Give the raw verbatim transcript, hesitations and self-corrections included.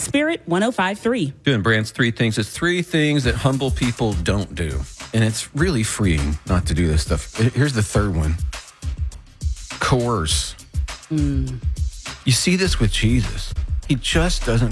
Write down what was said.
Spirit one oh five point three. Doing Brand's three things. It's three things that humble people don't do. And it's really freeing not to do this stuff. Here's the third one. Coerce. Mm. You see this with Jesus. He just doesn't